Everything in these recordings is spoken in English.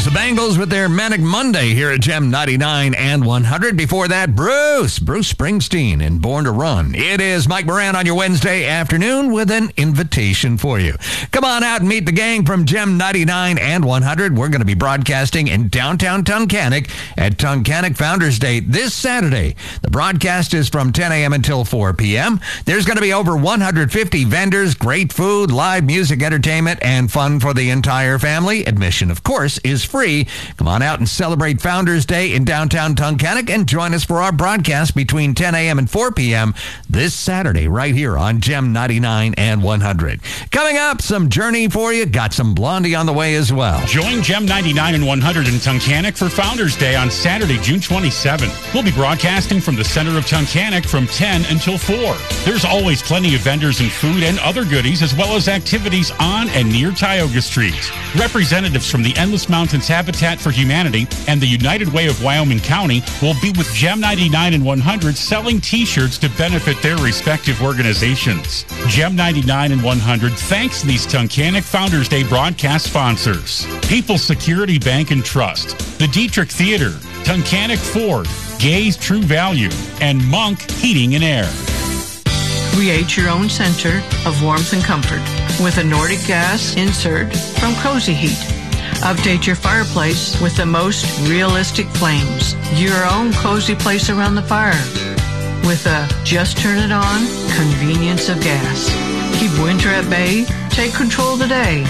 the Bangles with their Manic Monday here at Gem 99 and 100. Before that, Bruce Springsteen and Born to Run. It is Mike Moran on your Wednesday afternoon with an invitation for you. Come on out and meet the gang from Gem 99 and 100. We're going to be broadcasting in downtown Tunkhannock at Tunkhannock Founders Day this Saturday. The broadcast is from 10 a.m. until 4 p.m. There's going to be over 150 vendors, great food, live music, entertainment, and fun for the entire family. Admission, of course, is free. Come on out and celebrate Founders Day in downtown Tunkhannock and join us for our broadcast between 10 a.m. and 4 p.m. this Saturday right here on Gem 99 and 100. Coming up, some Journey for you. Got some Blondie on the way as well. Join Gem 99 and 100 in Tunkhannock for Founders Day on Saturday, June 27th. We'll be broadcasting from the center of Tunkhannock from 10 until 4. There's always plenty of vendors and food and other goodies, as well as activities on and near Tioga Street. Representatives from the Endless Mountains Habitat for Humanity and the United Way of Wyoming County will be with Gem 99 and 100 selling T-shirts to benefit their respective organizations. Gem 99 and 100 thanks these Tunkhannock Founders Day broadcast sponsors: People's Security Bank and Trust, the Dietrich Theater, Tunkhannock Ford, Gay's True Value, and Monk Heating and Air. Create your own center of warmth and comfort with a Nordic gas insert from Cozy Heat. Update your fireplace with the most realistic flames. Your own cozy place around the fire with a just turn it on convenience of gas. Keep winter at bay. Take control of the day.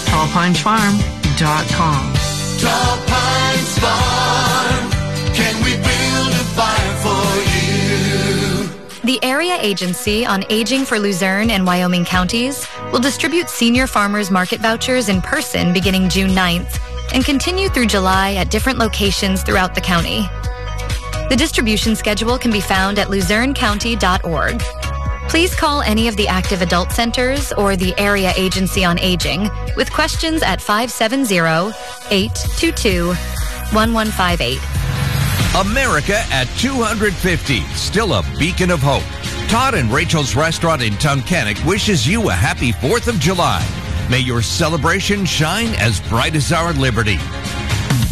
TallPinesFarm.com. Tall Pines Farm. Can we build a fire for you? The Area Agency on Aging for Luzerne and Wyoming counties will distribute senior farmers market vouchers in person beginning June 9th and continue through July at different locations throughout the county. The distribution schedule can be found at luzernecounty.org. Please call any of the active adult centers or the Area Agency on Aging with questions at 570-822-1158. America at 250, still a beacon of hope. Todd and Rachel's Restaurant in Tunkhannock wishes you a happy 4th of July. May your celebration shine as bright as our liberty.